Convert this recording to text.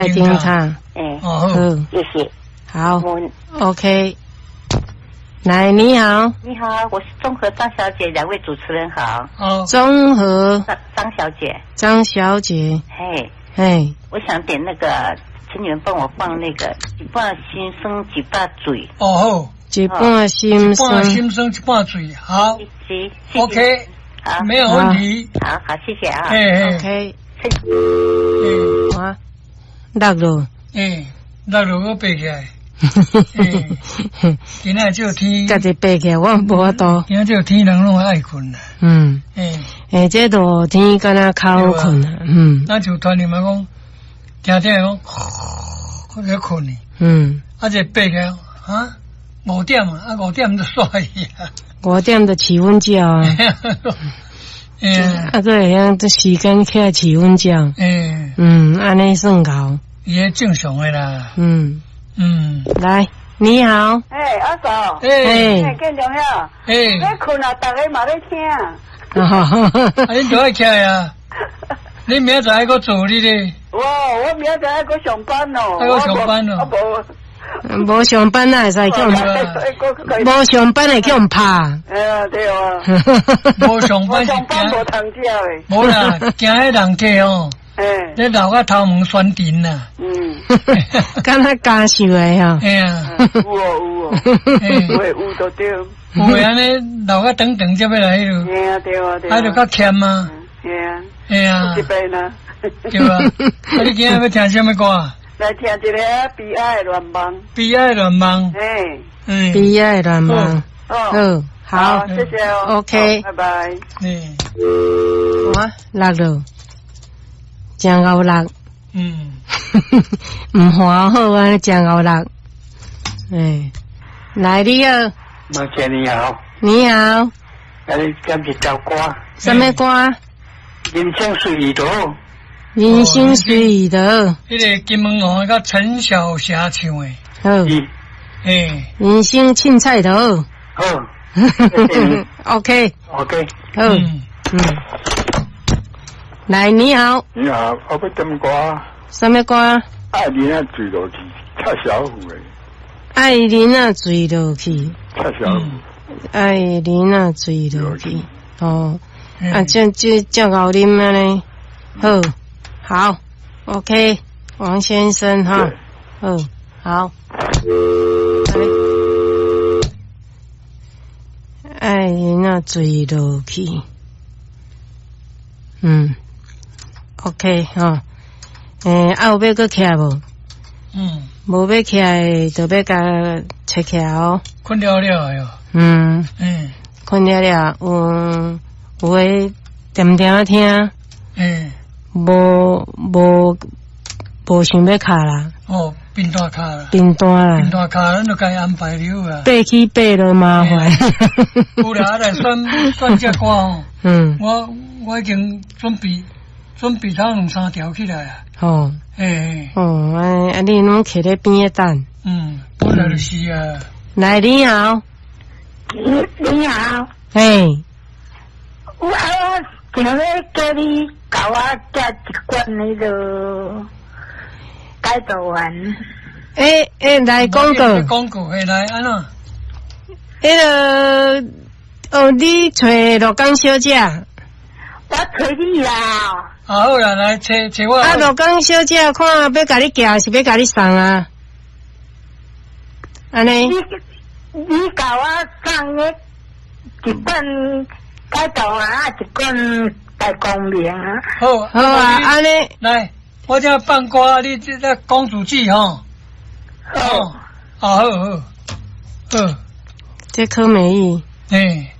警察。 好，谢谢。 好 ，OK。来，你好。 你好，我是综合张小姐，两位主持人好。 综合张小姐。 张小姐。嘿。我想点那个，请你们帮我放那个一半心声一半嘴。 一半心声一半嘴。好。 行 ，OK。好，没有问题。 好，谢谢啊。 OK。落落。 落落我背起来。今仔这天， 家己背起来，我无法度。 今仔这天人拢爱困啦。 这落天敢若较困啦。 咱就团你们讲，听讲，我在困呢。这背起来啊，5点啊，5点就煞去啊。 5点就起温觉啊。个会晓这时间起来起温觉。安尼算够。 也正常的啦。 来，你好。 阿嫂。建中呀。你困啊，大家嘛在听。 你都爱起来啊？你明仔载还做你咧？ 我明仔还去上班咯。 还去上班咯？ 无上班哪会使叫人？无上班会叫人拍。 对啊。 无上班是惊无通食诶。 无啦，惊迄人客哦。你老个头毛酸甜呐。 敢若家属诶吼。 有有都对。 有诶安尼老个长才要来迄落。 对。 还着较欠啊。 一杯呢。 对啊。你今日要听什么歌？ 来听一个悲哀的乱梦。 悲哀的乱梦。 悲哀的乱梦。好， 谢谢哦。 OK， 拜拜。 落落，真够落。唔欢好啊，真够落。来你好。 马姐你好。 你好。 你今日教歌。 什么歌？ 人生随意多。 人生随意多。 迄个金门王甲陈小霞唱诶。 人生凊彩头。OK。好。来，你好。 你好，我要点歌。 什么歌？ 爱人啊，坠落去，蔡小虎诶。 爱人啊，坠落去。 蔡小虎。 爱人啊，坠落去。这熬啉啊呢？好 ，OK， 王先生哈。好。爱人啊，坠落去。OK 哈。有要搁起来无？无要起来，就要甲切起来哦。 困了了哟。 困了，有诶点点听。无想要卡啦。 变大卡啦。 变大啦。 变大卡，咱就该安排了啊。 爬起爬落麻烦。 有啦，来选这歌哦。我已经准备差2-3条起来啊。 你拢徛咧边仔等。 本来就是啊。 来，你好。 你好。我想要叫你教我加一罐那个改造丸。 来广告。 广告来安怎？ 你找罗江小姐。 我找你啦。 好啦，来找我。 罗江小姐，看要甲你寄是要甲你送啊？安尼。 你教我送的一本改造丸，一罐大光明啊。 好啊，安尼。 来，我这放歌，你这公主记吼。好。 这柯美意。